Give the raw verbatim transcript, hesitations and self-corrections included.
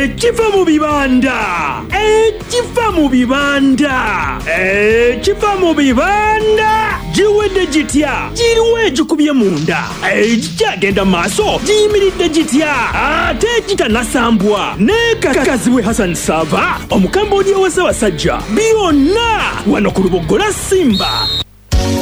ekiva mu bibanda ekiva mu bibanda ekiva mu bibanda giwedde gitya giriwo egikubye munda ekikyagenda maaso giyimiridde gitya ate ekitanasambwa neekakazibwe Hassan Sava omukambwe ow'Ssaabasajja byonna wano ku Lubogola Simba